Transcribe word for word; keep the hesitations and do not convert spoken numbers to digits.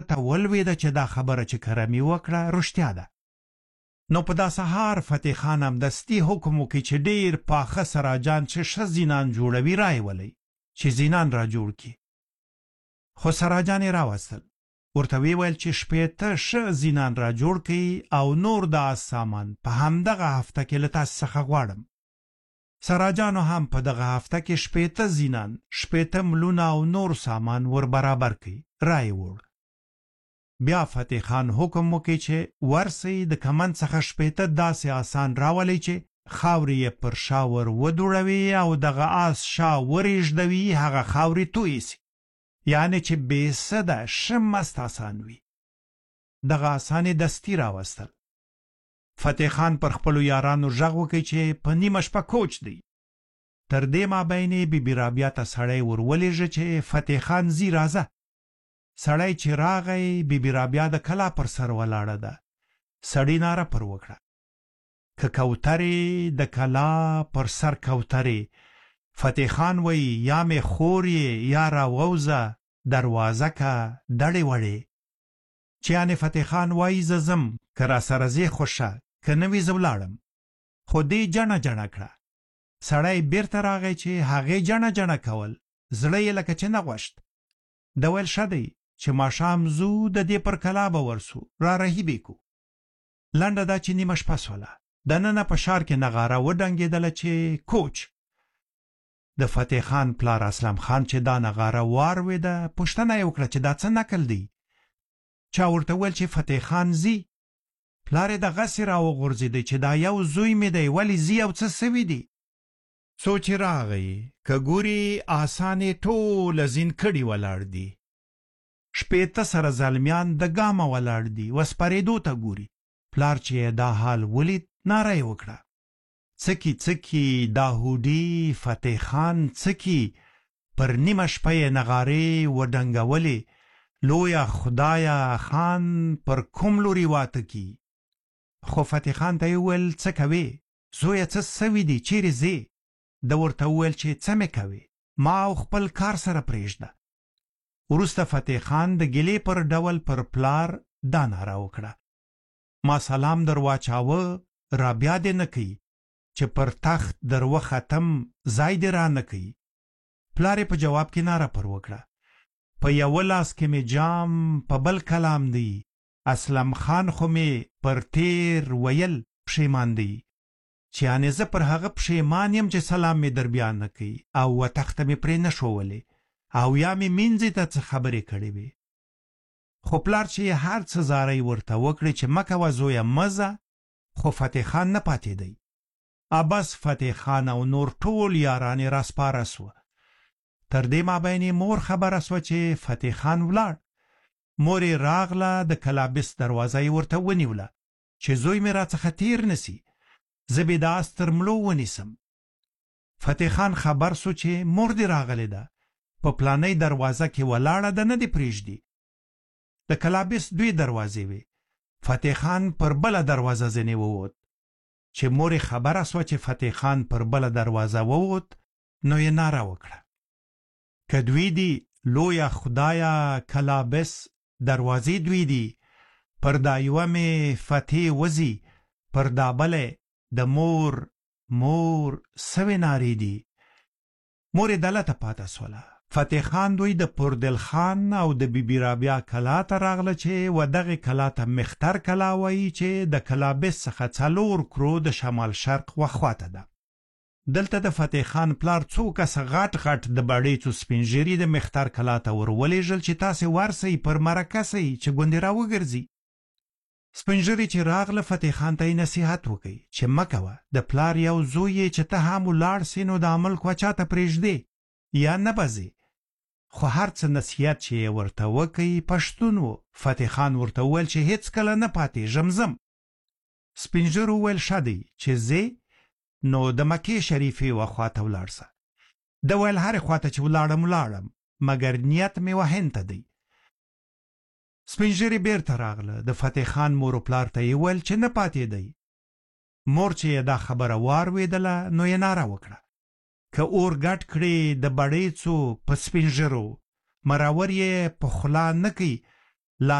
ورته ولوېده چې دا خبره چې کره مې وکړه رښتیا ده. نو په دا سهار فتح خان همدستي حکم وکړي چې ډېر پاخه سراجان چې ښه زینان جوړوي رایولئ چې زینان را جوړ کړي. خو سراجان یې راوستل. ورته ویې ویل چې شپېته ښه زینان را جوړ کړي او نور د آس سامان په همدغه هفته کې له تاسې څخه غواړم. سراجانو هم په دغه هفته کې شپېته زینان، شپېته ملونه او نور سامان ور برابر کړي. رای وړ. بیا فتح خان حکم وکړي چې ورسئ د کمند څخه شپېته داسې آسان راولئ چې خاورې یې پر شا ور ودوړوي او دغه آس شا ورېږدوي، هغه خاورې تویې سي، یعنې چې بې سده ښه مست آسان وي. دغه آسان یې دستي راوستل. فتح خان پر خپلو یارانو غږ وکړي چې په نیمه شپه کوچ دی. تر دې مابین یې بي بي رابعه ته سړی ور ولېږه چې فتح خان ځي راځه. سړی چې راغی، بي بي رابعه د کلا پر سر ولاړه ده. سړي ناره پر وکړه، که کوترې د کلا پر سر کوترې. فتح خان وایي یا مې خور یې یا راووځه دروازه که دړې وړې. چې یعنې فتح خان وایي زه ځم، که را سره ځې خو ښه، که نه وي زه ولاړم. خو دې جڼه جڼه کړه. سړی بیرته راغی چې هغې جڼه جڼه کول، زړه یې لکه چې نه غوښت. د ویل ښه دی چې ماښام ځو د دې پر کلا به ورسو، را رهیبې کو. لنډه دا چې نیمه شپه سوله. دننه په ښار کې نغاره وډنګېدله چې کوچ. د فتح خان پلار اسلم خان چې دا نغاره واورېده، پوښتنه یې وکړه چې دا څه نکل دی. چا ورته ویل چې فتح خان ځي. پلار یې دغسې راوغورځېدی چې دا یو زوی مې دی، ولې ځي او څه سوي دي. څو چې راغی، که ګوري آسان یې ټوله زین کړي ولاړ دي. شپېته سره زلمیان د ګامه ولاړ دي، وسپرېدو ته ګوري. پلار چې دا حال ولید، ناره یې وکړه، څکی څکی دا هوډي فتح خان څکی. پر نیمه شپه یې نغارې وډنګولې، لویه خدایه خان پر کوم لوري واته کی. خو فتح خان ته یې وویل څه کوې زویه، څه سوي دي، چیرې ځې؟ ده ورته وویل چې څه مې کوې، ما او خپل کار سره پرېږده. وروسته فتح خان د ګیلې پر ډول پر پلار دا ناره وکړه، ما سلام در واچاوه، را بیا دې نه کوي چې پر تخت در وختم، ځای دې را نه کوي. پلار یې په جواب کې ناره پر وکړه، په یوه لاس کې مې جام، په بل کلام دی. اسلم خان خو مې پر تیر ویل پښیمان دی، چې یعنې زه پر هغه پښیمان یم چې سلام مې در بیا نه کوي او و تخته مې پرې نه ښوولې او یا مې مینځې ته څه خبرې کړې وې. خو پلار چې یې هر څه زارۍ ورته وکړې چې مه کوه زویه مزه، خو فتح خان نه پاتېدی. ابس فتح خان او نور ټول یاران یې راسپاره سوه. تر دې مابین یې مور خبره سوه چې فتح خان ولاړ. مور یې راغله، د کلابس دروازه یې ورته ونیوله چې زوی مې راڅخه تیر نسی، زه به د آس تر مړو ونیسم. فتح خان خبر سو چې مور دې راغلې ده، په پلانۍ دروازه کې ولاړه ده، نه دې پرېږدي. د کلابس دوی دروازې وې. فتح خان پر بله دروازه ځینې ووت. چې مور یې خبره سوه چې فتح خان پر بله دروازه ووت، نو یې ناره وکړه، که دوی دي لویه خدایه کلابس دروازې دوی دي، پر دا یوه مې فتح وځي، پر دا بله د مور مور سوې نارې دي. مور یې دلته پاته سوله. فتح خان دوی د پردل خان او د بی بی رابعه کلا ته راغله چې و دغه کلا ته مختر کلا وایي چې د کلابس څخه څلور کرو د شمال شرق وخواته ده. دلته د فتح خان پلار څو کسه غټ غټ د بړیڅو سپین ږیري د مختر کلا ته ور ولېږل چې تاسې ورسئ، پر مرکه سئ چې ګوندې را وګرځي. سپین ږیري چې راغله، فتح خان ته یې نصیحت وکړي چې مه کوه، د پلار یو زوی یې چې ته هم ولاړ سې نو د عمل خوا چاته پرېږدې یا نه به ځې. خو هر څه نصیحت چې یې ورته وکړي پښتون و. فتح خان ورته وویل چې هېڅکله نه پاتېږم ځم. سپین ږیرو وویل ښه دی چې ځې، نو د مکې شریفې یوه خواته ولاړ سه. ده ویل هرې خواته چې ولاړم ولاړم، مګر نیت مې و هند ته دی. سپین ږیري بیرته راغله. د فتح خان مور و پلار ته یې ویل چې نه پاتېدی. مور چې یې دا خبره واورېدله، نو یې ناره وکړه، که اور ګډ کړې د بړیڅو په سپین ږیرو، مرور یې په خوله نه کوي